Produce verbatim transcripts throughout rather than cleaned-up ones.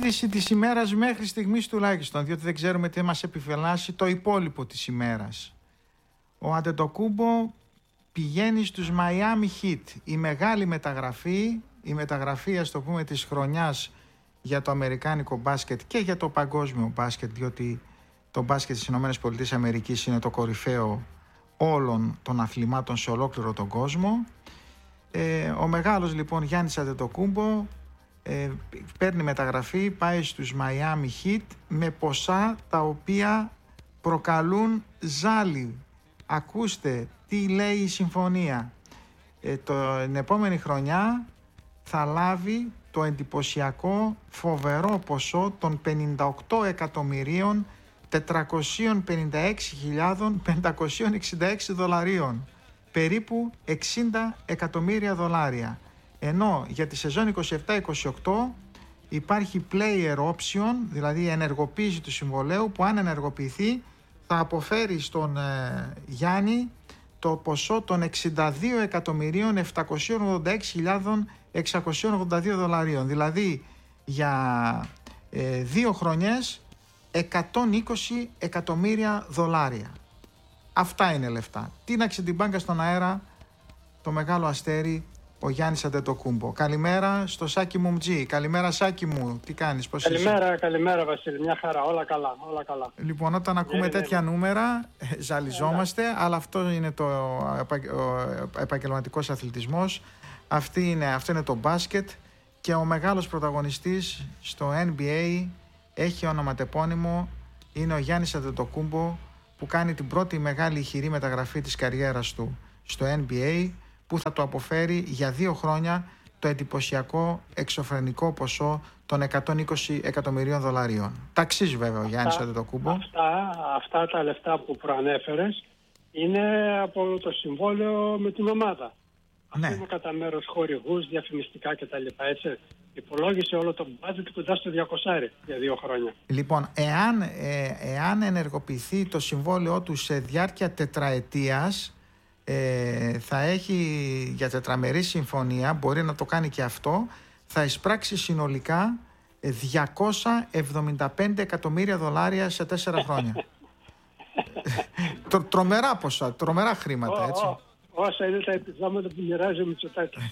είδηση της ημέρας μέχρι στιγμής τουλάχιστον, διότι δεν ξέρουμε τι μας επιφυλάσσει το υπόλοιπο της ημέρας. Ο Αντετοκούμπο πηγαίνει στους Miami Heat. Η μεγάλη μεταγραφή, η μεταγραφή ας το πούμε της χρονιάς για το αμερικάνικο μπάσκετ και για το παγκόσμιο μπάσκετ, διότι το μπάσκετ στις ΗΠΑ είναι το κορυφαίο όλων των αθλημάτων σε ολόκληρο τον κόσμο. Ε, ο μεγάλος λοιπόν Γιάννης Αντετοκούμπο ε, παίρνει μεταγραφή, πάει στους Miami Heat με ποσά τα οποία προκαλούν ζάλι. Ακούστε τι λέει η συμφωνία. Ε, το, την επόμενη χρονιά θα λάβει το εντυπωσιακό φοβερό ποσό των πενήντα οκτώ εκατομμυρίων τετρακόσιες πενήντα έξι χιλιάδες πεντακόσια εξήντα έξι δολαρίων, περίπου εξήντα εκατομμύρια δολάρια. Ενώ για τη σεζόν είκοσι επτά είκοσι οκτώ υπάρχει player option, δηλαδή ενεργοποίηση του συμβολαίου, που αν ενεργοποιηθεί θα αποφέρει στον ε, Γιάννη το ποσό των εξήντα δύο εκατομμυρίων επτακόσιες ογδόντα έξι χιλιάδες εξακόσια ογδόντα δύο δολαρίων. Δηλαδή για ε, δύο χρονιές εκατόν είκοσι εκατομμύρια δολάρια. Αυτά είναι λεφτά. Τίναξε την μπάνκα στον αέρα το μεγάλο αστέρι ο Γιάννης Αντετοκούμπο. Καλημέρα στο Σάκη μου Μτζή. Καλημέρα Σάκη μου, τι κάνεις, πώς είσαι? Καλημέρα, καλημέρα Βασίλη, μια χαρά, όλα καλά, όλα καλά. Λοιπόν, όταν ακούμε ναι, τέτοια ναι. νούμερα ζαλιζόμαστε, yeah. αλλά αυτό είναι το επα... ο επαγγελματικός αθλητισμός, Αυτή είναι, αυτό είναι το μπάσκετ και ο μεγάλος πρωταγωνιστής στο N B A έχει ονοματεπώνυμο, είναι ο Γιάννης Αντετοκούμπο, που κάνει την πρώτη μεγάλη ηχηρή μεταγραφή της καριέρας του στο N B A, που θα το αποφέρει για δύο χρόνια το εντυπωσιακό εξωφρενικό ποσό των εκατόν είκοσι εκατομμυρίων δολαρίων. Ταξίζει βέβαια ο Γιάννης Αντετοκούμπο. Αυτά, αυτά τα λεφτά που προανέφερες είναι από το συμβόλαιο με την ομάδα. Ναι. Αυτό είναι κατά μέρος χορηγούς, διαφημιστικά κτλ. Έτσι. Υπολόγισε όλο το budget κοντά στο διακόσια για δύο χρόνια. Λοιπόν, εάν, ε, εάν ενεργοποιηθεί το συμβόλαιό του σε διάρκεια τετραετίας, ε, θα έχει για τετραμερή συμφωνία, μπορεί να το κάνει και αυτό, θα εισπράξει συνολικά διακόσια εβδομήντα πέντε εκατομμύρια δολάρια σε τέσσερα χρόνια. Τρο, τρομερά ποσά, τρομερά χρήματα, έτσι. Oh, oh. Όσα είναι τα επιδόματα που μοιράζει ο Μητσοτάκης.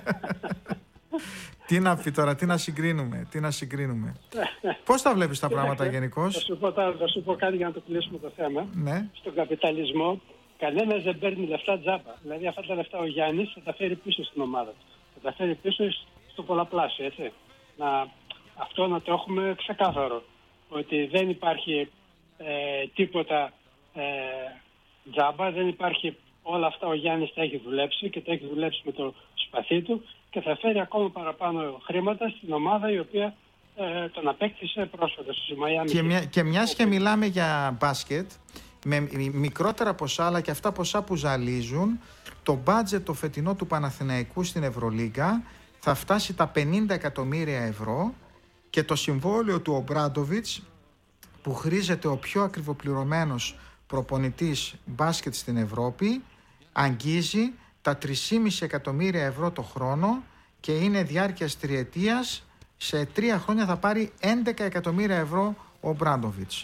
Τι να πει τώρα, τι να συγκρίνουμε, τι να συγκρίνουμε. Πώς τα βλέπεις τα πράγματα γενικώς? Θα σου πω, θα σου πω κάτι για να το κλείσουμε το θέμα. Ναι. Στον καπιταλισμό κανένας δεν παίρνει λεφτά τζάμπα. Δηλαδή αυτά τα λεφτά ο Γιάννης θα τα φέρει πίσω στην ομάδα. Θα τα φέρει πίσω στο πολλαπλάσιο, έτσι. Να, αυτό να το έχουμε ξεκάθαρο. Ότι δεν υπάρχει ε, τίποτα ε, τζάμπα, δεν υπάρχει. Όλα αυτά ο Γιάννης τα έχει δουλέψει και τα έχει δουλέψει με το σπαθί του και θα φέρει ακόμα παραπάνω χρήματα στην ομάδα η οποία ε, τον απέκτησε πρόσφατα στη Miami. Και, μια, και μιας και μιλάμε για μπάσκετ, με μικρότερα ποσά αλλά και αυτά ποσά που ζαλίζουν, το μπάτζετ το φετινό του Παναθηναϊκού στην Ευρωλίγκα θα φτάσει τα πενήντα εκατομμύρια ευρώ και το συμβόλαιο του Ομπράντοβιτς, που χρήζεται ο πιο ακριβοπληρωμένος προπονητής μπάσκετ στην Ευρώπη, αγγίζει τα τρία κόμμα πέντε εκατομμύρια ευρώ το χρόνο και είναι διάρκειας τριετίας. Σε τρία χρόνια θα πάρει έντεκα εκατομμύρια ευρώ ο Μπράντοβιτς.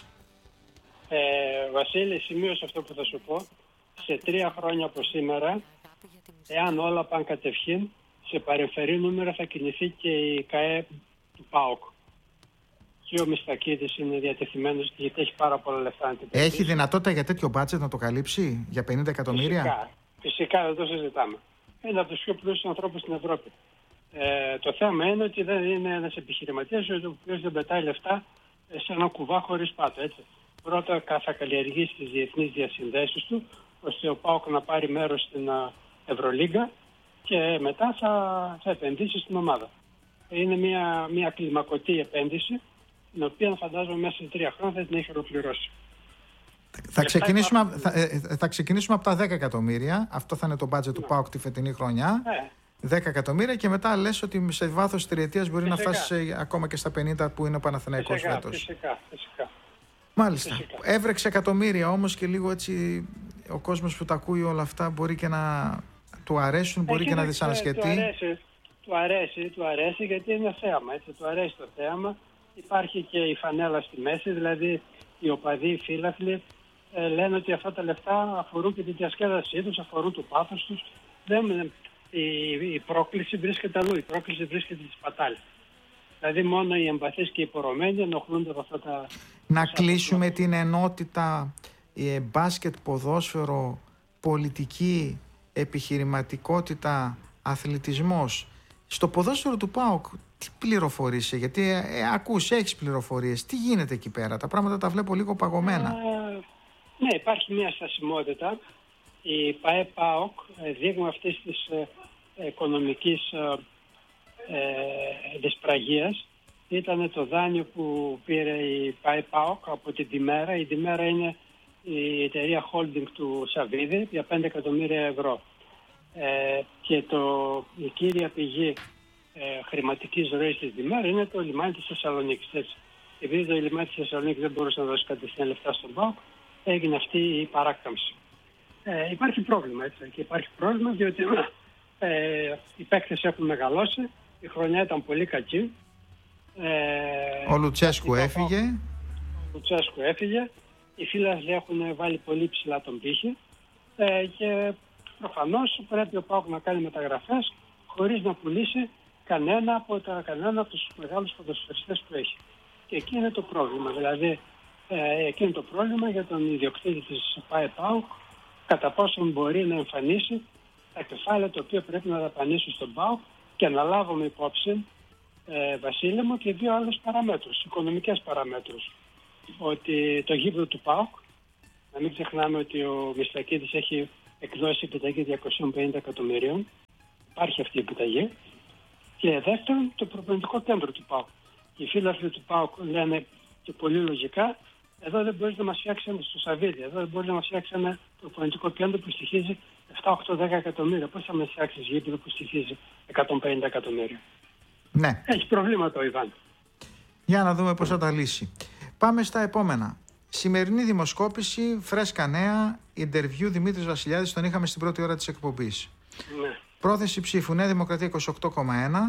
Ε, Βασίλη, σημείωσε αυτό που θα σου πω. Σε τρία χρόνια από σήμερα, εάν όλα πάνε κατευχήν, σε παρεμφερή νούμερα θα κινηθεί και η ΚΑΕ του ΠΑΟΚ. Και ο Μιστακίδης είναι διατεθειμένος γιατί έχει πάρα πολλά λεφτά. Έχει δυνατότητα για τέτοιο μπάτσετ να το καλύψει, για πενήντα εκατομμύρια? Φυσικά, φυσικά δεν το συζητάμε. Είναι από τους πιο πλούσιους ανθρώπους στην Ευρώπη. Ε, το θέμα είναι ότι δεν είναι ένας επιχειρηματίας ο οποίος δεν πετάει λεφτά σε ένα κουβά χωρίς πάτο. Έτσι. Πρώτα θα καλλιεργήσει τις διεθνείς διασυνδέσεις του, ώστε ο ΠΑΟΚ να πάρει μέρος στην Ευρωλίγκα και μετά θα, θα επενδύσει στην ομάδα. Είναι μια, μια κλιμακωτή επένδυση, την οποία φαντάζομαι μέσα σε τρία χρόνια θα την έχει ολοκληρώσει. Θα ξεκινήσουμε, υπάρχουν... θα, ε, θα ξεκινήσουμε από τα δέκα εκατομμύρια. Αυτό θα είναι το budget ναι. του ΠΑΟΚ τη φετινή χρονιά. Ναι. δέκα εκατομμύρια και μετά λες ότι σε βάθος τριετίας μπορεί φυσικά. να φτάσει σε, ακόμα και στα πενήντα που είναι ο Παναθηναϊκός φέτος. Φυσικά, φυσικά. Μάλιστα. Φυσικά. Έβρεξε εκατομμύρια όμως και λίγο έτσι ο κόσμος που τα ακούει όλα αυτά μπορεί και να του αρέσουν, μπορεί Έχει και να δυσανασχετεί. Του αρέσει, του αρέσει, του αρέσει γιατί είναι θέαμα. Έτσι. Του αρέσει το θέαμα. υπάρχει και η φανέλα στη μέση, δηλαδή οι οπαδοί, οι φίλαθλοι ε, λένε ότι αυτά τα λεφτά αφορούν και τη διασκέδασή τους, αφορούν το πάθος τους. Δεν, η, η πρόκληση βρίσκεται αλλού, η πρόκληση βρίσκεται στη σπατάλη. Δηλαδή μόνο οι εμπαθείς και οι πορωμένοι ενοχλούνται από αυτά τα... Να κλείσουμε την ενότητα ε, μπάσκετ, ποδόσφαιρο, πολιτική, επιχειρηματικότητα, αθλητισμός. Στο ποδόσφαιρο του ΠΑΟΚ τι πληροφορίες, γιατί ε, ακούς, έχεις πληροφορίες, τι γίνεται εκεί πέρα, τα πράγματα τα βλέπω λίγο παγωμένα. Ε, ναι, υπάρχει μια στασιμότητα. Η ΠΑΕ ΠΑΟΚ, δείγμα αυτής της ε, οικονομικής ε, ε, δυσπραγίας, ήταν το δάνειο που πήρε η ΠΑΕ ΠΑΟΚ από την Τιμέρα. Η Τιμέρα είναι η εταιρεία holding του Σαββίδη για πέντε εκατομμύρια ευρώ. Ε, και το, η κύρια πηγή ε, χρηματικής ροής της Τιμέρα είναι το λιμάνι της Θεσσαλονίκης. Έτσι. Επειδή το λιμάνι της Θεσσαλονίκης δεν μπορούσε να δώσει κατευθείαν λεφτά στον ΠΑΟΚ, έγινε αυτή η παράκταμψη. Ε, υπάρχει πρόβλημα, έτσι. Και υπάρχει πρόβλημα διότι ε, οι παίκτες έχουν μεγαλώσει, η χρονιά ήταν πολύ κακή. Ε, ο Λουτσέσκου έφυγε. Ο Λουτσέσκου έφυγε. Οι φίλαθλοι έχουν βάλει πολύ ψηλά τον πύχη ε, και προφανώς πρέπει ο ΠΑΟΚ να κάνει μεταγραφές χωρίς να πουλήσει κανένα από, τα, κανένα από τους μεγάλους ποδοσφαιριστές που έχει. Και εκεί είναι το πρόβλημα. Δηλαδή, ε, εκεί είναι το πρόβλημα για τον ιδιοκτήτη της ΠΑΕ ΠΑΟΚ, κατά πόσον μπορεί να εμφανίσει τα κεφάλαια τα οποία πρέπει να δαπανίσουν στον ΠΑΟΚ και να λάβουμε υπόψη, ε, Βασίλη μου, και δύο άλλες παραμέτρους, οικονομικές παραμέτρους. Ότι το γήπεδο του ΠΑΟΚ, να μην ξεχνάμε ότι ο Μιστακίδης έχει εκδώσει επιταγή διακόσια πενήντα εκατομμυρίων, υπάρχει αυτή η επιταγή. Και δεύτερον, το προπονητικό κέντρο του ΠΑΟΚ. Οι φίλαθλοι του ΠΑΟΚ λένε και πολύ λογικά, εδώ δεν μπορεί να μας φτιάξει ένα στο Σαββίδι, εδώ δεν μπορεί να μας φτιάξει ένα προπονητικό κέντρο που στοιχίζει επτά, οκτώ, δέκα εκατομμύρια. Πώς θα μας φτιάξει γήπεδο που στοιχίζει εκατόν πενήντα εκατομμύρια. Ναι. Έχει προβλήματα ο Ιβάν. Για να δούμε πώς θα τα λύσει. Πάμε στα επόμενα. Σημερινή δημοσκόπηση, φρέσκα νέα, interview Δημήτρης Βασιλιάδης, τον είχαμε στην πρώτη ώρα της εκπομπής. Ναι. Πρόθεση ψήφου Νέα Δημοκρατία είκοσι οκτώ κόμμα ένα,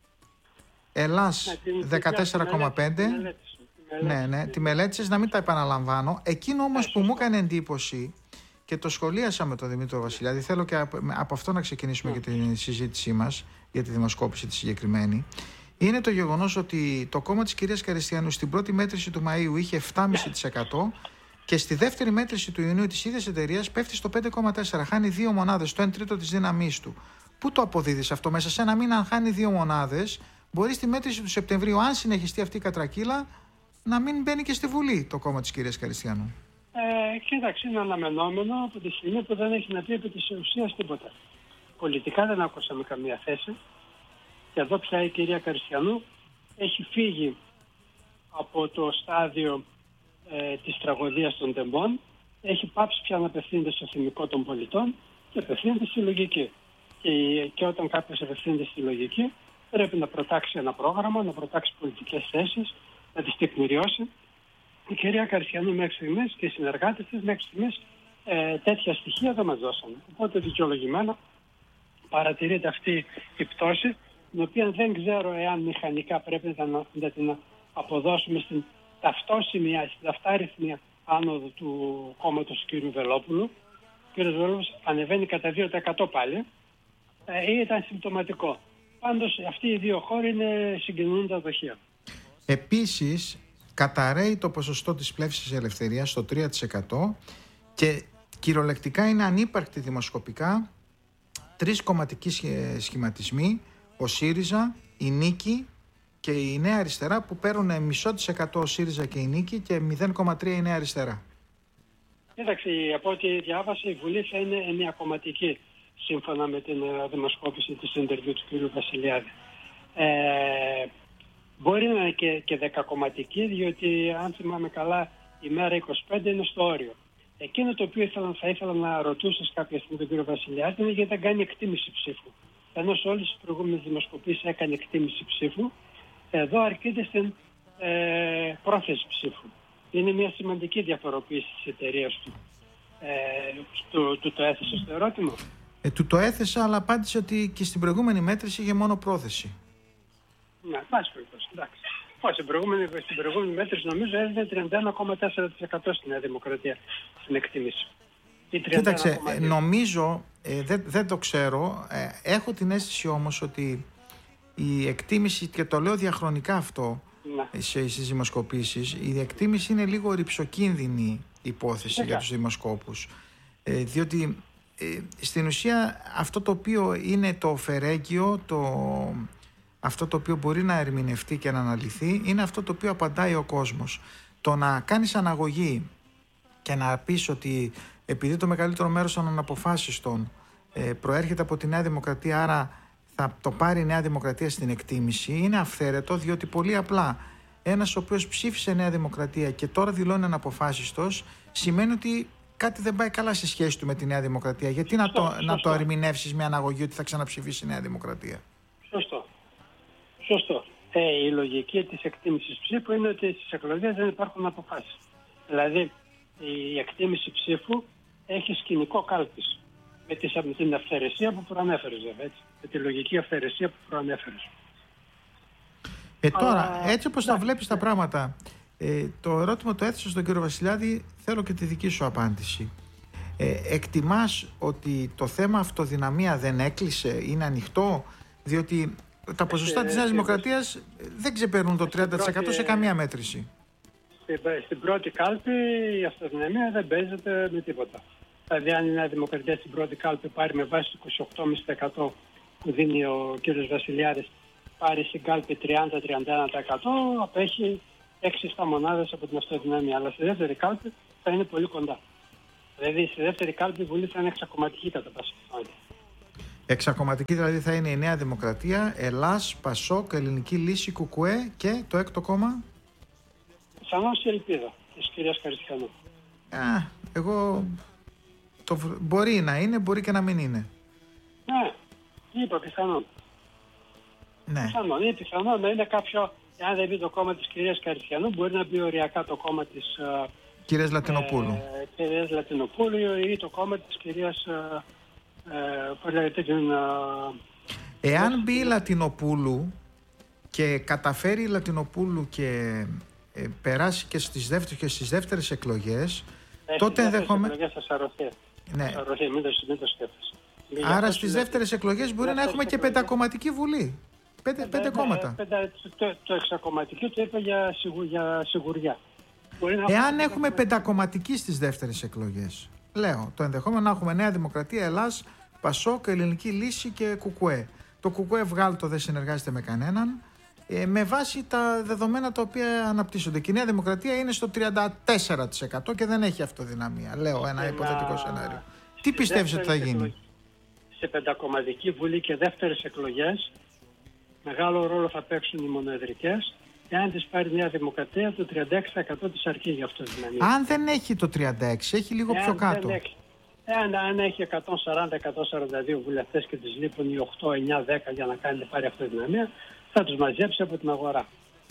Ελλάς ναι, δεκατέσσερα κόμμα πέντε. Ναι, ναι, τη μελέτησες, να μην τα επαναλαμβάνω. Εκείνο όμως ναι, που μου έκανε εντύπωση και το σχολίασα με τον Δημήτρη Βασιλιάδη, θέλω και από αυτό να ξεκινήσουμε ναι. και τη συζήτησή μας για τη δημοσκόπηση τη συγκεκριμένη, είναι το γεγονός ότι το κόμμα της κυρίας Καριστιανού στην πρώτη μέτρηση του Μαΐου είχε επτά κόμμα πέντε τοις εκατό και στη δεύτερη μέτρηση του Ιουνίου της ίδιας εταιρείας πέφτει στο πέντε κόμμα τέσσερα τοις εκατό. Χάνει δύο μονάδες, το ένα τρίτο της δύναμής του. Πού το αποδίδεις αυτό? Μέσα σε ένα μήνα, αν χάνει δύο μονάδες, μπορεί στη μέτρηση του Σεπτεμβρίου, αν συνεχιστεί αυτή η κατρακύλα, να μην μπαίνει και στη Βουλή το κόμμα της κυρίας Καριστιανού. Ε, κοίταξε, είναι αναμενόμενο από τη στιγμή που δεν έχει να πει επί της ουσίας τίποτα. Πολιτικά δεν άκουσαμε καμία θέση. Και εδώ πια η κυρία Καριστιανού έχει φύγει από το στάδιο ε, της τραγωδίας των τεμπών, έχει πάψει πια να απευθύνεται στο θυμικό των πολιτών και απευθύνεται στη λογική. Και, και όταν κάποιος απευθύνεται στη λογική, πρέπει να προτάξει ένα πρόγραμμα, να προτάξει πολιτικές θέσεις, να τις τεκμηριώσει. Η κυρία Καριστιανού μέχρι στιγμής και οι συνεργάτες της μέχρι στιγμής ε, τέτοια στοιχεία δεν μας δώσανε. Οπότε δικαιολογημένα παρατηρείται αυτή η πτώση, την οποία δεν ξέρω εάν μηχανικά πρέπει να, να την αποδώσουμε στην ταυτόσημη, στην ταυτάριθμη άνοδο του κόμματος του κ. Βελόπουλου. Ο κ. Βελόπουλος ανεβαίνει κατά δύο τοις εκατό πάλι ε, ή ήταν συμπτωματικό. Πάντως αυτοί οι δύο χώροι είναι συγκινούντα δοχεία. Επίσης, καταραίει το ποσοστό της πλεύσης ελευθερίας στο τρία τοις εκατό και κυριολεκτικά είναι ανύπαρκτη δημοσκοπικά τρεις κομματικοί σχηματισμοί, ο ΣΥΡΙΖΑ, η Νίκη και η Νέα Αριστερά, που παίρνουν μισό της εκατό ο ΣΥΡΙΖΑ και η Νίκη και μηδέν κόμμα τρία η Νέα Αριστερά. Κοίταξε, από ό,τι διάβασα, η Βουλή θα είναι ενιακομματική σύμφωνα με την δημοσκόπηση της interview του κ. Βασιλιάδη. Ε, μπορεί να είναι και, και δεκακομματική, διότι αν θυμάμαι καλά η μέρα είκοσι πέντε είναι στο όριο. Εκείνο το οποίο ήθελα, θα ήθελα να ρωτούσες κάποια στιγμή τον κ. Βασιλιάδη είναι γιατί δεν κάνει εκτίμηση ψήφου. Ενώ σε όλες τις προηγούμενες δημοσκοπήσεις έκανε εκτίμηση ψήφου, εδώ αρκείται στην ε, πρόθεση ψήφου. Είναι μια σημαντική διαφοροποίηση της εταιρείας του. Ε, του, του το έθεσε στο ερώτημα. Ε, του το έθεσα, αλλά απάντησε ότι και στην προηγούμενη μέτρηση είχε μόνο πρόθεση. Ναι, πάση περιπτώσει, εντάξει. Όχι, στην προηγούμενη, στην προηγούμενη μέτρηση νομίζω έδινε τριάντα ένα κόμμα τέσσερα τοις εκατό στη Νέα Δημοκρατία στην εκτίμηση. Κοίταξε, νομίζω, ε, δεν, δεν το ξέρω, ε, έχω την αίσθηση όμως ότι η εκτίμηση, και το λέω διαχρονικά αυτό, ναι, στις δημοσκοπήσεις, η εκτίμηση είναι λίγο ρυψοκίνδυνη υπόθεση για τους δημοσκόπους. Ε, διότι ε, στην ουσία αυτό το οποίο είναι το φερέγγιο, το, αυτό το οποίο μπορεί να ερμηνευτεί και να αναλυθεί, είναι αυτό το οποίο απαντάει ο κόσμος. Το να κάνεις αναγωγή και να πεις ότι επειδή το μεγαλύτερο μέρος των αναποφάσιστων ε, προέρχεται από τη Νέα Δημοκρατία, άρα θα το πάρει η Νέα Δημοκρατία στην εκτίμηση, είναι αυθαίρετο, διότι πολύ απλά ένας ο οποίος ψήφισε Νέα Δημοκρατία και τώρα δηλώνει αναποφάσιστος, σημαίνει ότι κάτι δεν πάει καλά στη σχέση του με τη Νέα Δημοκρατία. Γιατί σωστό, να, το, να το ερμηνεύσεις με αναγωγή ότι θα ξαναψηφίσει η Νέα Δημοκρατία? Σωστό. Σωστό. Ε, η λογική της εκτίμησης ψήφου είναι ότι στις εκλογές δεν υπάρχουν αποφάσεις. Δηλαδή η εκτίμηση ψήφου έχει σκηνικό κάλπης. Με την αυθαιρεσία που προανέφερες, βέβαια, έτσι. Με τη λογική αυθαιρεσία που προανέφερες. Ε, τώρα, Αλλά... έτσι όπως τα βλέπεις τα πράγματα, ε, το ερώτημα το έθεσα στον κύριο Βασιλιάδη, θέλω και τη δική σου απάντηση. Ε, εκτιμάς ότι το θέμα αυτοδυναμία δεν έκλεισε, είναι ανοιχτό, διότι τα ποσοστά ε, της Νέας Δημοκρατίας δεν ξεπερνούν το τριάντα τοις εκατό σε καμία μέτρηση. Στην, στην πρώτη κάλπη η αυτοδυναμία δεν παίζεται με τίποτα. Δηλαδή, αν η Νέα Δημοκρατία στην πρώτη κάλπη πάρει με βάση το είκοσι οκτώ κόμμα πέντε τοις εκατό που δίνει ο κ. Βασιλιάδης, πάρει στην κάλπη τριάντα με τριάντα ένα τοις εκατό, απέχει έξι επτά μονάδες από την αυτοδυναμία. Αλλά στη δεύτερη κάλπη θα είναι πολύ κοντά. Δηλαδή, στη δεύτερη κάλπη η Βουλή θα είναι εξακομματική κατά πάσα πιθανότητα. Εξακομματική δηλαδή θα είναι η Νέα Δημοκρατία, Ελλάς, Πασόκ, Ελληνική Λύση, Κουκουέ και το έκτο κόμμα. Πιθανώς η Ελπίδα της κυρίας Καριστιανού. Α, εγώ... Το, μπορεί να είναι, μπορεί και να μην είναι. Ναι, είπα πιθανόν. Ναι. Πιθανόν, είναι πιθανόν να είναι κάποιο, αν δεν μπει το κόμμα της κυρίας Καριστιανού, μπορεί να μπει οριακά το κόμμα της κυρίας Λατινοπούλου. Ε, κυρίας Λατινοπούλου ή το κόμμα της κυρίας ε, ε, πώς λέγεται, την, ε, Εάν μπει η Λατινοπούλου και καταφέρει η Λατινοπούλου και ε, περάσει και στις δεύτερες, και στις δεύτερες εκλογές, Έχει τότε ενδεχομένως. Ναι. Σαρωθεί, μην το, μην το σκέφτεσαι. Άρα στις δεύτερες εκλογές μπορεί να έχουμε και πεντακομματική βουλή. Πέντε, πέντε, πέντε κόμματα. Πέντε, το, το εξακομματική το είπα για, σιγου, για σιγουριά. Εάν έχουμε πεντακομματική στις δεύτερες εκλογές, λέω, το ενδεχόμενο να έχουμε Νέα Δημοκρατία, Ελλάς, Πασόκ, Ελληνική Λύση και Κουκουέ. Το Κουκουέ βγάλτο δεν συνεργάζεται με κανέναν. Ε, με βάση τα δεδομένα τα οποία αναπτύσσονται. Και η Νέα Δημοκρατία είναι στο τριάντα τέσσερα τοις εκατό και δεν έχει αυτοδυναμία. Λέω ένα και υποθετικό να... σενάριο. Τι πιστεύεις ότι θα γίνει? Εκλογές, σε πεντακομματική βουλή και δεύτερες εκλογές, μεγάλο ρόλο θα παίξουν οι μονοεδρικές. Εάν τις πάρει η Νέα Δημοκρατία, το τριάντα έξι τοις εκατό της αρκεί για αυτοδυναμία. Αν δεν έχει το τριάντα έξι, έχει λίγο εάν πιο κάτω. Έχει, εάν, αν έχει εκατόν σαράντα με εκατόν σαράντα δύο βουλευτές και τις λείπουν οι οκτώ, εννιά, δέκα για να κάνει πάρει αυτοδυναμία, θα τους μαζέψει από την αγορά.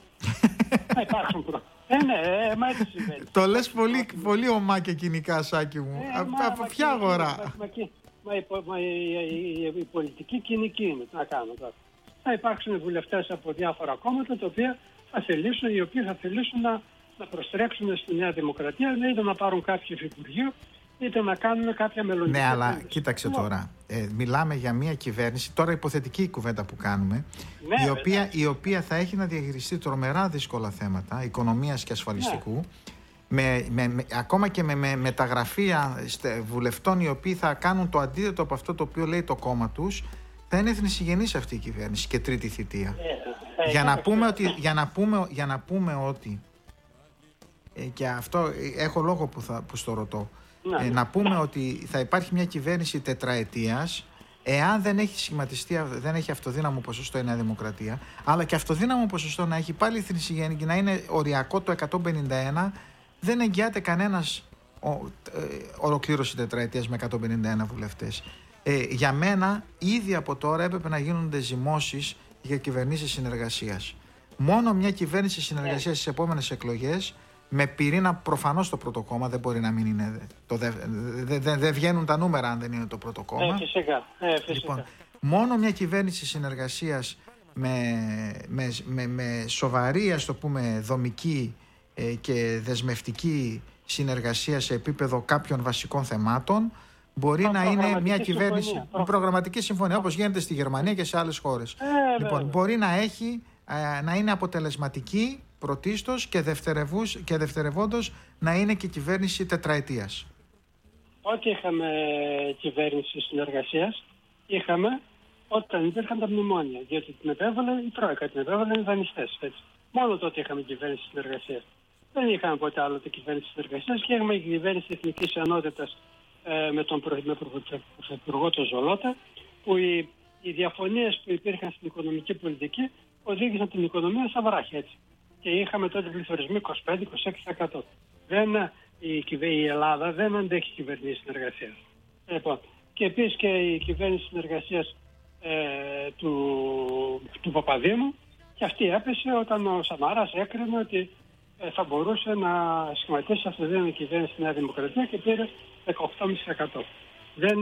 Θα υπάρχουν προ... Ε, ναι, ε, μα έτσι συμβαίνει. Το λες πολύ, πολύ ομά και κοινικά, Σάκη μου. Ε, από μα, από μα, ποια μα, αγορά? Μα, μα, μα, μα, μα η, η, η, η πολιτική κοινική είναι. Τι να κάνω τώρα. Θα υπάρξουν βουλευτές από διάφορα κόμματα, τα οποία θα θελήσουν, οι οποίοι θα θελήσουν να, να προστρέξουν στη Νέα Δημοκρατία, είτε να πάρουν κάποιο υφυπουργείο, είτε να κάνουν κάποια μελλοντική. Ναι, αλλά επένδυση. Κοίταξε τώρα. Ε, μιλάμε για μια κυβέρνηση, τώρα υποθετική κουβέντα που κάνουμε, ναι, η, οποία, η οποία θα έχει να διαχειριστεί τρομερά δύσκολα θέματα οικονομίας και ασφαλιστικού, ναι. με, με, με, ακόμα και με, με μεταγραφεία βουλευτών οι οποίοι θα κάνουν το αντίθετο από αυτό το οποίο λέει το κόμμα τους. Θα είναι εθνισυγενής αυτή η κυβέρνηση και τρίτη θητεία. Ε, ε, για, να πούμε ότι, για, να πούμε, για να πούμε ότι, ε, και αυτό έχω λόγο που, θα, που στο ρωτώ, ναι. ε, να πούμε ότι θα υπάρχει μια κυβέρνηση τετραετίας, εάν δεν έχει σχηματιστεί, δεν έχει αυτοδύναμο ποσοστό η Νέα Δημοκρατία, αλλά και αυτοδύναμο ποσοστό να έχει πάλι εθνισυγενή και να είναι οριακό το εκατόν πενήντα ένα, δεν εγγυάται κανένας ο, ε, ολοκλήρωση τετραετίας με εκατόν πενήντα ένα βουλευτές. Ε, για μένα, ήδη από τώρα έπρεπε να γίνονται ζυμώσεις για κυβερνήσεις συνεργασίας. Μόνο μια κυβέρνηση συνεργασίας στις επόμενες εκλογές, με πυρήνα προφανώς το πρώτο κόμμα, δεν μπορεί να μην είναι. Δεν δε, δε, δε βγαίνουν τα νούμερα αν δεν είναι το πρώτο κόμμα. Ε, φυσικά. Ε, φυσικά. Λοιπόν, μόνο μια κυβέρνηση συνεργασίας με, με, με, με σοβαρή, ας το πούμε, δομική ε, και δεσμευτική συνεργασία σε επίπεδο κάποιων βασικών θεμάτων, μπορεί Προ, να είναι μια κυβέρνηση, συμφωνία. Προ... προγραμματική συμφωνία, όπως γίνεται στη Γερμανία και σε άλλες χώρες. Ε, λοιπόν, βέβαια. Μπορεί να έχει, ε, να είναι αποτελεσματική πρωτίστως και, και δευτερευόντως να είναι και κυβέρνηση τετραετίας. Ό,τι είχαμε κυβέρνηση συνεργασίας, είχαμε όταν υπήρχαν τα μνημόνια, διότι την επέβαλε η Τρόικα, την έβαλαν οι δανειστές. Έτσι. Μόνο τότε είχαμε κυβέρνηση συνεργασίας. Δεν είχαμε ποτέ άλλο την κυβέρνηση συνεργασίας και είχαμε κυβέρνηση εθνικής ενότητας ε, με τον πρωθυπουργό τον Ζολότα, που οι, οι διαφωνίες που υπήρχαν στην οικονομική πολιτική οδήγησαν την οικονομία στα βράχια. Έτσι. Και είχαμε τότε πληθωρισμό είκοσι πέντε με είκοσι έξι τοις εκατό. Δεν, η, η Ελλάδα δεν αντέχει κυβερνήσεις συνεργασίας. Λοιπόν, και επίσης και η κυβέρνηση συνεργασίας ε, του, του Παπαδήμου, και αυτή έπεσε όταν ο Σαμαράς έκρινε ότι ε, θα μπορούσε να σχηματίσει αυτοδύναμη κυβέρνηση στη Νέα Δημοκρατία και πήρε δεκαοκτώ κόμμα πέντε τοις εκατό. Δεν,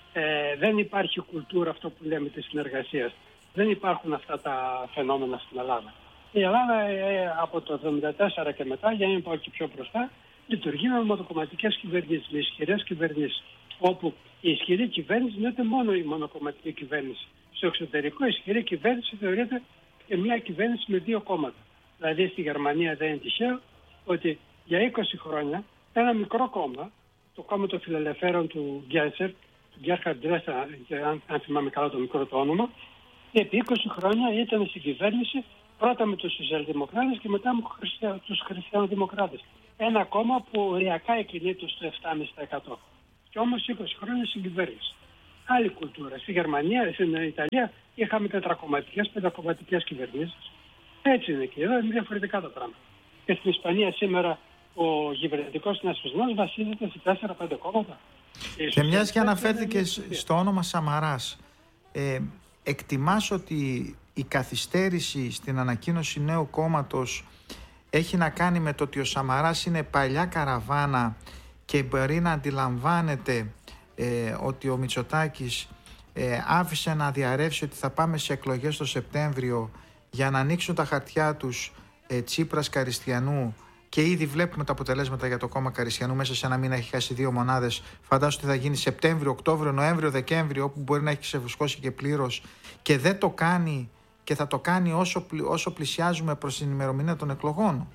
ε, δεν υπάρχει κουλτούρα, αυτό που λέμε, της συνεργασίας. Δεν υπάρχουν αυτά τα φαινόμενα στην Ελλάδα. Η Ελλάδα ε, από το χίλια εννιακόσια εβδομήντα τέσσερα και μετά, για να μην πάω και πιο μπροστά, λειτουργεί με μονοκομματικές κυβερνήσεις, με ισχυρές κυβερνήσεις. Όπου η ισχυρή κυβέρνηση δεν είναι μόνο η μονοκομματική κυβέρνηση. Στο εξωτερικό, η ισχυρή κυβέρνηση θεωρείται και μια κυβέρνηση με δύο κόμματα. Δηλαδή στη Γερμανία δεν είναι τυχαίο ότι για είκοσι χρόνια ένα μικρό κόμμα, το κόμμα των φιλελευθέρων του Γκένσερ, του Γκέρχαρντ Ντρέσερ, αν, αν θυμάμαι καλά το μικρό το όνομα, επί είκοσι χρόνια ήταν στην κυβέρνηση πρώτα με τους σοσιαλδημοκράτες και μετά με τους χριστιανοδημοκράτες. Ένα κόμμα που οριακά εκκινείται στο επτά κόμμα πέντε τοις εκατό. Και όμως είκοσι χρόνια στην κυβέρνηση. Άλλη κουλτούρα. Στη Γερμανία, στην Ιταλία είχαμε τετρακομματικές, πεντακομματικές κυβερνήσεις. Έτσι είναι και εδώ, είναι διαφορετικά τα πράγματα. Και στην Ισπανία σήμερα ο κυβερνητικός συνασπισμός βασίζεται σε τέσσερα πέντε κόμματα. Και μιας και αναφέρθηκε στο όνομα Σαμαράς, ε, εκτιμάς ότι η καθυστέρηση στην ανακοίνωση νέου κόμματος έχει να κάνει με το ότι ο Σαμαράς είναι παλιά καραβάνα και μπορεί να αντιλαμβάνεται ε, ότι ο Μητσοτάκης ε, άφησε να διαρρεύσει ότι θα πάμε σε εκλογές το Σεπτέμβριο για να ανοίξουν τα χαρτιά τους ε, Τσίπρας Καριστιανού, και ήδη βλέπουμε τα αποτελέσματα για το κόμμα Καριστιανού. Μέσα σε ένα μήνα έχει χάσει δύο μονάδες. Φαντάζομαι ότι θα γίνει Σεπτέμβριο, Οκτώβριο, Νοέμβριο, Δεκέμβριο, όπου μπορεί να έχει ξεφουσκώσει και πλήρως, και δεν το κάνει και θα το κάνει όσο, όσο πλησιάζουμε προς την ημερομηνία των εκλογών.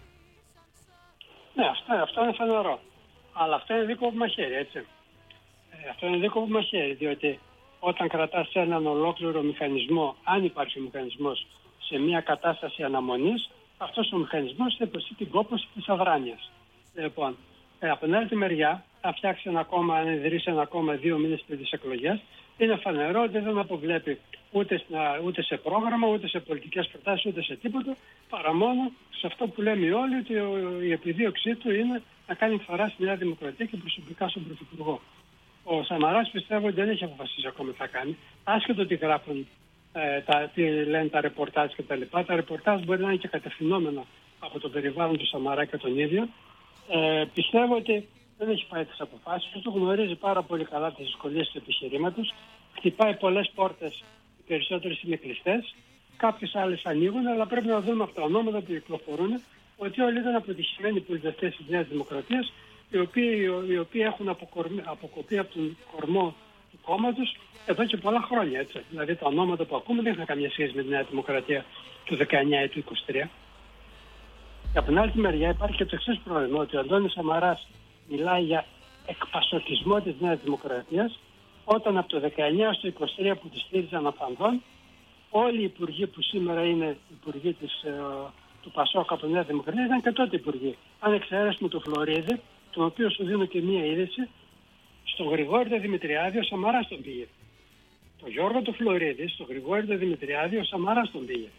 Ναι, αυτό, αυτό είναι φανερό. Αλλά αυτό είναι δίκοπο μαχαίρι, έτσι. Ε, αυτό είναι δίκοπο μαχαίρι, διότι όταν κρατάς έναν ολόκληρο μηχανισμό, αν υπάρχει μηχανισμός, σε μια κατάσταση αναμονής, αυτός ο μηχανισμός θα υποστεί την κόπωση της αδράνειας. Λοιπόν, ε, από την άλλη τη μεριά, θα φτιάξει ένα κόμμα, αν ιδρύσει ένα κόμμα δύο μήνες πριν τις εκλογές, είναι φανερό ότι δεν αποβλέπει ούτε, ούτε σε πρόγραμμα, ούτε σε πολιτικές προτάσεις, ούτε σε τίποτα, παρά μόνο σε αυτό που λέμε όλοι, ότι η επιδίωξή του είναι να κάνει φορά στη Νέα Δημοκρατία και προσωπικά στον Πρωθυπουργό. Ο Σαμαράς πιστεύω ότι δεν έχει αποφασίσει ακόμα τι θα κάνει, άσχετο τι γράφουν, ε, τα, τι λένε τα ρεπορτάζ κτλ. Τα, τα ρεπορτάζ μπορεί να είναι και κατευθυνόμενα από το περιβάλλον του Σαμαρά και τον ίδιο. Ε, πιστεύω ότι δεν έχει πάει τις αποφάσεις του, γνωρίζει πάρα πολύ καλά τις δυσκολίες του επιχειρήματος, χτυπάει πολλές πόρτες, οι περισσότερες είναι κλειστές, κάποιες άλλες ανοίγουν, αλλά πρέπει να δούμε από τα ονόματα που κυκλοφορούν ότι όλοι ήταν αποτυχημένοι πολιτευτές της Νέας Δημοκρατίας, οι οποίοι, οι οποίοι έχουν αποκοπεί από τον κορμό του κόμματος εδώ και πολλά χρόνια. Έτσι. Δηλαδή τα ονόματα που ακούμε δεν είχαν καμία σχέση με τη Νέα Δημοκρατία του δεκαεννιά ή του είκοσι τρία. Και από την άλλη μεριά υπάρχει και το εξής πρόβλημα, ότι ο Αντώνης Σαμαράς μιλάει για εκπασοκισμό της Νέας Δημοκρατίας, όταν από το δεκαεννιά στο είκοσι τρία που τη στήριζαν αφανδόν, όλοι οι υπουργοί που σήμερα είναι υπουργοί της, ε, του Πασόκ από τη Νέα Δημοκρατία ήταν και τότε υπουργοί. Αν εξαιρέσουμε τον Φλωρίδη, τον οποίο σου δίνω και μία είδηση, στον Γρηγόρη τον Δημητριάδη ο Σαμαράς τον πήγε. Το Γιώργο του Φλωρίδη, στον Γρηγόρη τον Δημητριάδη ο Σαμαράς τον πήγε.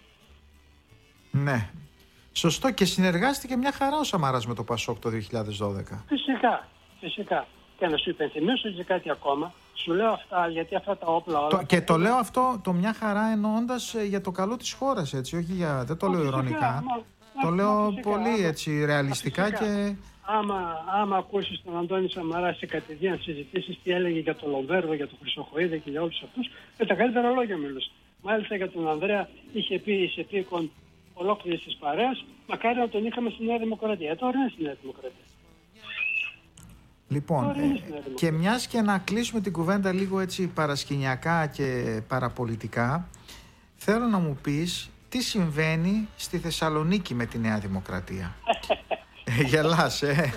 Ναι. Σωστό, και συνεργάστηκε μια χαρά ο Σαμαράς με το Πασόκ το δύο χιλιάδες δώδεκα. Φυσικά, φυσικά. Και να σου υπενθυμίσω και κάτι ακόμα. Σου λέω αυτά γιατί αυτά τα όπλα όλα... Το, και το λέω αυτό το μια χαρά εννοώντας για το καλό της χώρας, έτσι, όχι για... δεν το λέω ειρωνικά. Το λέω φυσικά, πολύ άμα, έτσι ρεαλιστικά φυσικά. Και... Άμα, άμα ακούσεις τον Αντώνη Σαμαρά σε κατηδίαν συζητήσεις τι έλεγε για τον Λοβέρδο, για τον Χρυσοχοΐδη και για όλους αυτούς, με τα καλύτερα λόγια μιλούσε. Μάλιστα για τον Ανδρέα είχε πει εις επίκον ολόκληρης της παρέας, μακάρι να τον είχαμε στη Νέα Δημοκρατία. Ε, τώρα είναι στη Νέα Δημοκρατία. Λοιπόν, ε, και μιας και να κλείσουμε την κουβέντα λίγο έτσι παρασκηνιακά και παραπολιτικά, θέλω να μου πεις τι συμβαίνει στη Θεσσαλονίκη με τη Νέα Δημοκρατία. ε, γελάς, ε.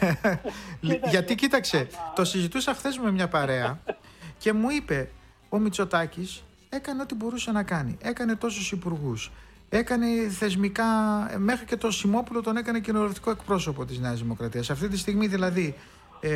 Γιατί κοίταξε, το συζητούσα χθες με μια παρέα και μου είπε ο Μητσοτάκης έκανε ό,τι μπορούσε να κάνει. Έκανε τόσους υπουργούς. Έκανε θεσμικά, μέχρι και το Σιμόπουλο τον έκανε κοινοβουλευτικό εκπρόσωπο της Νέας Δημοκρατίας. Αυτή τη στιγμή δηλαδή... Ε,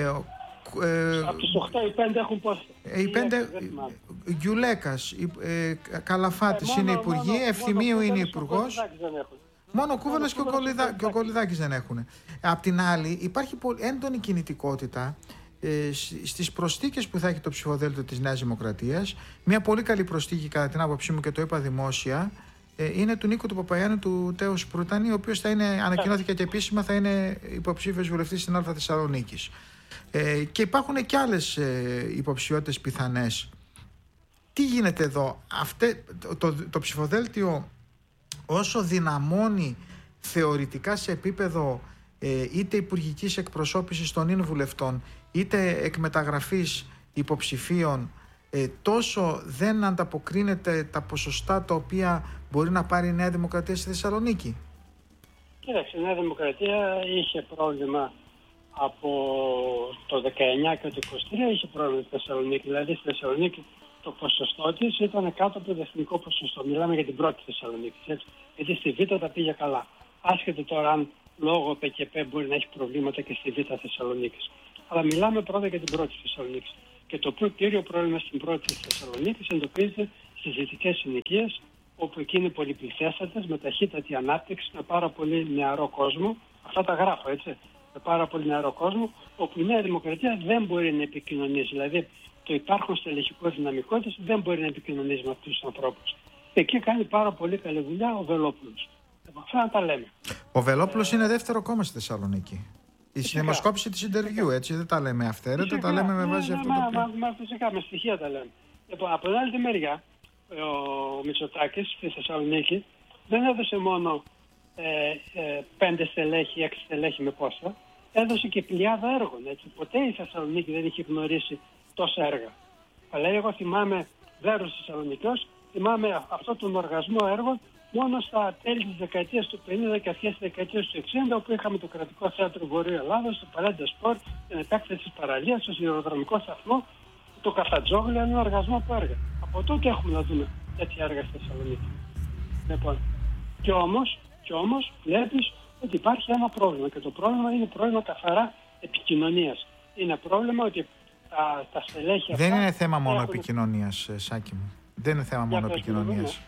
ε, από τους οκτώ οι πέντε έχουν πόσο. Ε, οι πέντε, Γιουλέκας, ε, Καλαφάτης ε, είναι υπουργοί, Ευθυμίου είναι υπουργός. Μόνο ο Κούβελας και, και ο Κολιδάκης δεν έχουν. Απ' την άλλη υπάρχει έντονη κινητικότητα ε, στις προσθήκες που θα έχει το ψηφοδέλτιο της Νέας Δημοκρατίας. Μια πολύ καλή προσθήκη κατά την άποψή μου και το είπα δημόσια, ε, είναι του Νίκου του Παπαγιάννου του Τέου Σπρουτάνη, ο οποίος θα είναι, ανακοινώθηκε και επίσημα, θα είναι υποψήφιος βουλευτής στην Α Θεσσαλονίκης. Ε, και υπάρχουν και άλλες ε, υποψηφιότητες πιθανές. Τι γίνεται εδώ? Αυτέ, το, το, το ψηφοδέλτιο όσο δυναμώνει θεωρητικά σε επίπεδο ε, είτε υπουργικής εκπροσώπησης των ίν βουλευτών είτε εκμεταγραφής υποψηφίων, ε, τόσο δεν ανταποκρίνεται τα ποσοστά τα οποία μπορεί να πάρει η Νέα Δημοκρατία στη Θεσσαλονίκη. Κοίταξε, η Νέα Δημοκρατία είχε πρόβλημα από το δεκαεννιά και το είκοσι τρία, είχε πρόβλημα στη Θεσσαλονίκη. Δηλαδή στη Θεσσαλονίκη το ποσοστό της ήταν κάτω από το εθνικό ποσοστό. Μιλάμε για την πρώτη Θεσσαλονίκη. Έτσι. Γιατί στη Β' τα πήγε καλά. Άσχετο τώρα αν λόγω ΠΚΠ μπορεί να έχει προβλήματα και στη Β' Θεσσαλονίκη. Αλλά μιλάμε πρώτα για την πρώτη Θεσσαλονίκη. Και το κύριο πρόβλημα στην πρώτη Θεσσαλονίκη εντοπίζεται στις δυτικές συνοικίες, όπου εκεί είναι πολυπληθέστατες, με ταχύτατη ανάπτυξη, με πάρα πολύ νεαρό κόσμο. Αυτά τα γράφω, έτσι. Με πάρα πολύ νεαρό κόσμο, όπου η Νέα Δημοκρατία δεν μπορεί να επικοινωνήσει. Δηλαδή, το υπάρχον στελεχικό δυναμικό της δεν μπορεί να επικοινωνήσει με αυτούς τους ανθρώπους. Εκεί κάνει πάρα πολύ καλή δουλειά ο Βελόπουλος. Αυτά να τα λέμε. Ο Βελόπουλος ε... είναι δεύτερο κόμμα στη Θεσσαλονίκη. Η συνδημοσκόπηση της interview, έτσι, δεν τα λέμε αυθαίρετα, τα λέμε με βάση ναι, αυτό μα, το οποίο... Μα, μα, φυσικά, με στοιχεία τα λέμε. Λοιπόν, από την άλλη μεριά, ο Μητσοτάκης στη Θεσσαλονίκη δεν έδωσε μόνο ε, ε, πέντε στελέχη, έξι στελέχη με πόστα, έδωσε και πλειάδα έργων. Έτσι. Ποτέ η Θεσσαλονίκη δεν είχε γνωρίσει τόσα έργα. Αλλά εγώ θυμάμαι, βέρος Θεσσαλονικιός, θυμάμαι αυτό τον οργασμό έργων μόνο στα τέλη της δεκαετίας του πενήντα και αρχές της δεκαετίας του εξήντα, όπου είχαμε το κρατικό θέατρο Βορείου Ελλάδος, το Παλέντα Σπορ, την επέκταση της παραλίας, το σιδηροδρομικό σταθμό, το Καφτατζόγλιο, ένα οργασμό από έργα. Από τότε έχουμε να δούμε τέτοια έργα στη Θεσσαλονίκη. Λοιπόν, και όμως, και όμως βλέπεις ότι υπάρχει ένα πρόβλημα και το πρόβλημα είναι πρόβλημα καθαρά επικοινωνίας. Είναι πρόβλημα ότι τα, τα στελέχη Δεν αυτά είναι θέμα μόνο έχουν... επικοινωνίας, Σάκη μου. Δεν είναι θέμα Για μόνο επικοινωνίας.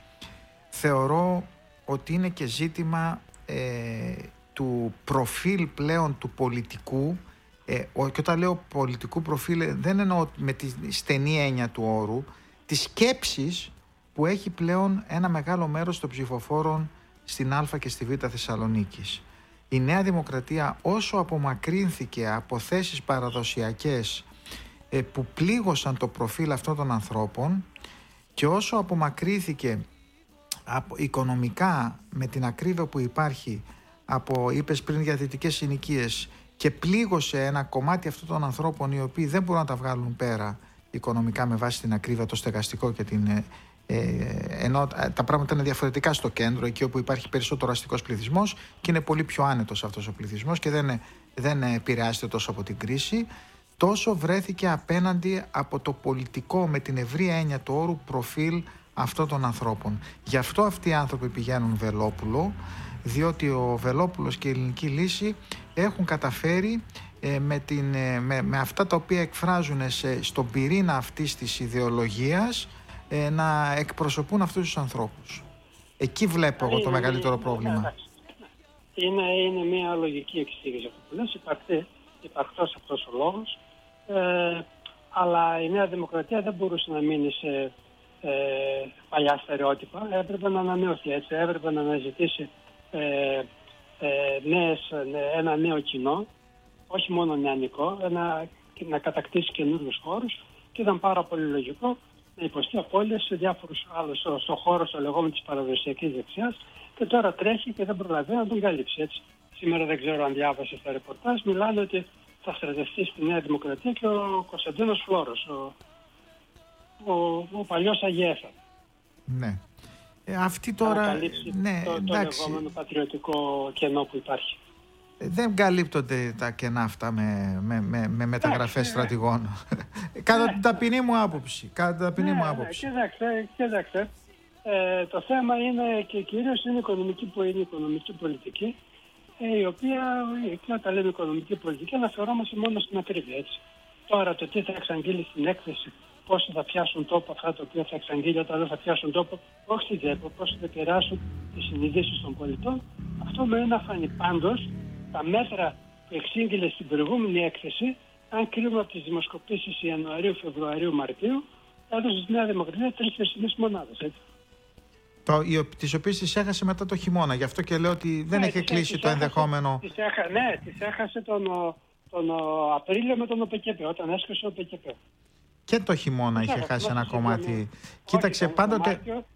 Θεωρώ ότι είναι και ζήτημα ε, του προφίλ πλέον του πολιτικού, ε, και όταν λέω πολιτικού προφίλ δεν εννοώ με τη στενή έννοια του όρου, της σκέψης που έχει πλέον ένα μεγάλο μέρος των ψηφοφόρων στην Α και στη Β Θεσσαλονίκης. Η Νέα Δημοκρατία όσο απομακρύνθηκε από θέσεις παραδοσιακές ε, που πλήγωσαν το προφίλ αυτών των ανθρώπων και όσο απομακρύνθηκε από, οικονομικά με την ακρίβεια που υπάρχει από, είπες πριν, για δυτικές συνοικίες και πλήγωσε ένα κομμάτι αυτών των ανθρώπων οι οποίοι δεν μπορούν να τα βγάλουν πέρα οικονομικά με βάση την ακρίβεια, το στεγαστικό και την... Ε, ενώ τα πράγματα είναι διαφορετικά στο κέντρο, εκεί όπου υπάρχει περισσότερο αστικός πληθυσμός και είναι πολύ πιο άνετος αυτός ο πληθυσμός και δεν, δεν επηρεάζεται τόσο από την κρίση, τόσο βρέθηκε απέναντι από το πολιτικό με την ευρία έννοια του όρου προφίλ αυτών των ανθρώπων. Γι' αυτό αυτοί οι άνθρωποι πηγαίνουν Βελόπουλο, διότι ο Βελόπουλος και η Ελληνική Λύση έχουν καταφέρει ε, με, την, ε, με, με αυτά τα οποία εκφράζουν σε, στον πυρήνα αυτής της ιδεολογίας ε, να εκπροσωπούν αυτούς τους ανθρώπους. Εκεί βλέπω εγώ το μεγαλύτερο πρόβλημα. Είναι, είναι μια λογική εξήγηση αυτό που λες, υπαρκτή, υπαρκτός αυτός ο λόγος, ε, αλλά η Νέα Δημοκρατία δεν μπορούσε να μείνει σε ε, παλιά στερεότυπα, έπρεπε να ανανεωθεί, έτσι, έπρεπε να αναζητήσει ε, ε, νέες, ένα νέο κοινό, όχι μόνο νεανικό, ένα, να κατακτήσει καινούριους χώρους και ήταν πάρα πολύ λογικό να υποστεί απώλειες σε διάφορους άλλους, στο, στο χώρο, στο λεγόμενο της παραδοσιακής δεξιάς, και τώρα τρέχει και δεν προλαβαίνει να τον καλύψει. Έτσι. Σήμερα δεν ξέρω αν διάβασε στα ρεπορτάζ, μιλάνε ότι θα στρατευτεί στη Νέα Δημοκρατία και ο Κωνσταντίνος Φλόρος, ο, ο, ο παλιός Αγιέφα. Ναι. Ε, αυτή τώρα... Θα καλύψει ναι, το, το λεγόμενο πατριωτικό κενό που υπάρχει. Δεν καλύπτονται τα κενά αυτά με, με, με, με μεταγραφές στρατηγών. Κατά την ταπεινή μου άποψη. Κατά την ταπεινή μου άποψη. Ναι, κοιτάξτε, κοιτάξτε. Ε, το θέμα είναι και κυρίως είναι οικονομική, που είναι οικονομική πολιτική, ε, η οποία, και όταν λέμε οικονομική πολιτική, αναφερόμαστε μόνο στην ακρίβεια. Έτσι. Τώρα το τι θα εξαγγείλει στην έκθεση, πόσοι θα πιάσουν τόπο αυτά τα οποία θα εξαγγείλει, όταν δεν θα πιάσουν τόπο, όχι στην ΔΕΠΟ, πόσοι θα επηρεάσουν τις συνειδήσεις των πολιτών, αυτό με ένα φανεί. Πάντως, τα μέτρα που εξήγηλε στην προηγούμενη έκθεση, αν κρίνουμε από τις δημοσκοπήσεις Ιανουαρίου, Φεβρουαρίου, Μαρτίου, έδωσε στη Νέα Δημοκρατία τρεις χερσινές μονάδες. Έτσι. Το, τις οποίες τις έχασε μετά το χειμώνα. Γι' αυτό και λέω ότι δεν ναι, έχει κλείσει τις το έχασε, ενδεχόμενο. Τις έχα, ναι, τις έχασε τον, τον Απρίλιο με τον ΟΠΕΚΕΠΕ, όταν έσκασε ο ΟΠΕΚΕΠΕ. Και το χειμώνα είχε χάσει ένα κομμάτι. Ναι. Κοίταξε, όχι, πάντοτε... Το Μάρτιο,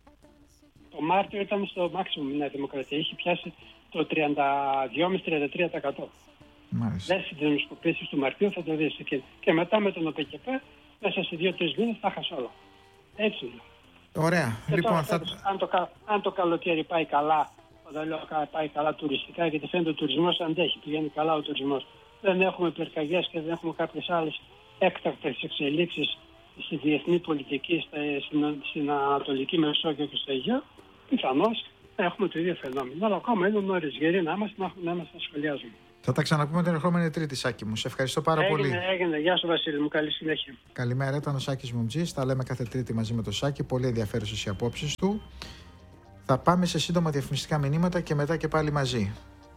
το Μάρτιο ήταν στο μάξιμουμ η Νέα Δημοκρατία. Είχε πιάσει το τριάντα δύο με τριάντα τρία τοις εκατό. Μάλιστα. Δεν στις δημοσκοπήσεις του Μαρτίου θα το δεις. Και, και μετά με τον ΟΠΕΚΕΠΕ, μέσα σε δύο τρεις μήνες θα χάσει όλα. Έτσι είναι. Ωραία. Και λοιπόν, τώρα, θα... αν, το, αν το καλοκαίρι πάει καλά, όταν λέω πάει καλά τουριστικά, γιατί φαίνεται ο τουρισμός αντέχει, πηγαίνει καλά ο τουρισμός. Δεν έχουμε πυρκαγιές και δεν έχουμε κάποιες άλλες έκτακτες εξελίξεις στη διεθνή πολιτική, στην, στην Ανατολική Μεσόγειο και στο Αιγαίο, πιθανώς να έχουμε το ίδιο φαινόμενο. Αλλά ακόμα είναι νωρίς, γεροί να είμαστε, να, να είμαστε να σχολιάζουμε. Θα τα ξαναπούμε την ερχόμενη Τρίτη, Σάκη μου. Σε ευχαριστώ πάρα έγινε, πολύ. Έγινε, Γεια σου, Βασίλη μου. Καλή συνέχεια. Καλημέρα, ήταν ο Σάκης Μουμτζής. Τα λέμε κάθε Τρίτη μαζί με τον Σάκη. Πολύ ενδιαφέρουσες οι απόψεις του. Θα πάμε σε σύντομα διαφημιστικά μηνύματα και μετά και πάλι μαζί.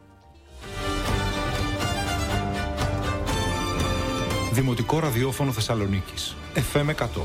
Δημοτικό Ραδιόφωνο Θεσσαλονίκης. εφ εμ εκατό.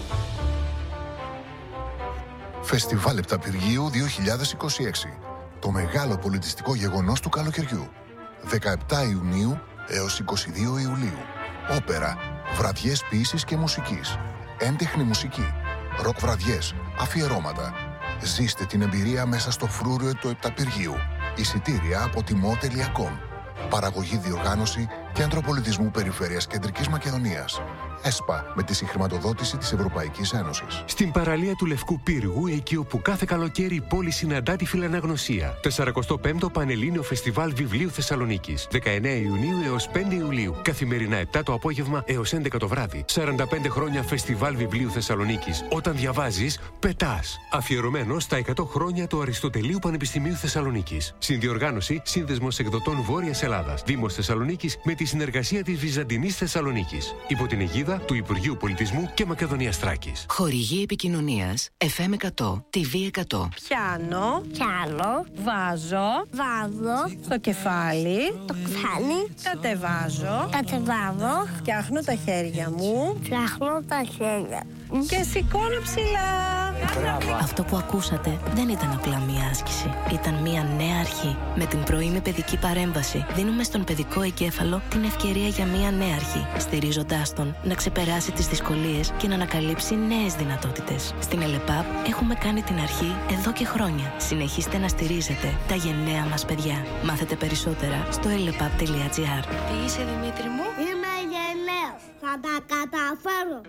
Φεστιβάλ Επταπηργίου δύο χιλιάδες είκοσι έξι. Το μεγάλο πολιτιστικό γεγονός του καλοκαιριού. δεκαεπτά Ιουνίου έως είκοσι δύο Ιουλίου. Όπερα, βραδιές ποίησης και μουσικής, έντεχνη μουσική, ροκ βραδιές, αφιερώματα. Ζήστε την εμπειρία μέσα στο φρούριο του Επταπηργίου. Εισιτήρια από τιμό τελεία κομ. Παραγωγή, διοργάνωση, Κέντρο Πολιτισμού Περιφέρειας Κεντρικής Μακεδονίας. ΕΣΠΑ, με τη συγχρηματοδότηση της Ευρωπαϊκής Ένωσης. Στην παραλία του Λευκού Πύργου, εκεί όπου κάθε καλοκαίρι η πόλη συναντά τη φιλαναγνωσία. σαρακοστό πέμπτο Πανελλήνιο Φεστιβάλ Βιβλίου Θεσσαλονίκης. δεκαεννέα Ιουνίου έως πέντε Ιουλίου. Καθημερινά επτά το απόγευμα έως έντεκα το βράδυ. σαράντα πέντε χρόνια Φεστιβάλ Βιβλίου Θεσσαλονίκης. Όταν διαβάζεις, πετάς. Αφιερωμένο στα εκατό χρόνια του Αριστοτελείου Πανεπιστημίου Θεσσαλονίκης. Συνδιοργάνωση Σύνδεσμος Εκδοτών Βόρειας Ελλάδας. Δήμος Θεσσαλονίκης με τη συνεργασία της Βυζαντινής Θεσσαλονίκης. Υπό την αιγίδα του Υπουργείου Πολιτισμού και Μακεδονίας Θράκης. Χορηγή επικοινωνίας εφ εμ εκατό, τι βι εκατό. Πιάνω, πιάνω, βάζω, βάζω, στο κεφάλι, το κεφάλι, κατεβάζω, κατεβάζω, φτιάχνω τα χέρια μου, φτιάχνω τα χέρια και σηκώνω ψηλά. Αυτό που ακούσατε δεν ήταν απλά μία άσκηση. Ήταν μία νέα αρχή. Με την πρωινή παιδική παρέμβαση δίνουμε στον παιδικό εγκέφαλο την ευκαιρία για μία νέα αρχή, στηρίζοντάς τον να ξεπεράσει τις δυσκολίες και να ανακαλύψει νέες δυνατότητες. Στην ΕΛΕΠΑΠ έχουμε κάνει την αρχή εδώ και χρόνια. Συνεχίστε να στηρίζετε τα γενναία μας παιδιά. Μάθετε περισσότερα στο ελεπαπ τελεία τζι άρ. Τι είσαι, Δημήτρη μου? Είμαι γενναίος. Θα τα καταφέρω.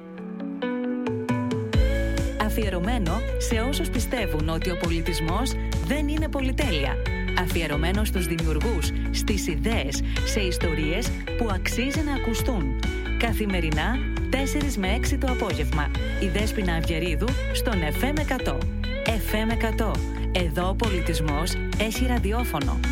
Αφιερωμένο σε όσους πιστεύουν ότι ο πολιτισμός δεν είναι πολυτέλεια. Αφιερωμένο στους δημιουργούς, στις ιδέες, σε ιστορίες που αξίζει να ακουστούν. Καθημερινά, τέσσερα με έξι το απόγευμα. Η Δέσποινα Αυγερίδου στον εφ εμ εκατό. εφ εμ εκατό. Εδώ ο πολιτισμός έχει ραδιόφωνο.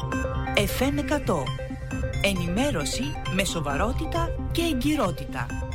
εφ εμ εκατό. Ενημέρωση με σοβαρότητα και εγκυρότητα.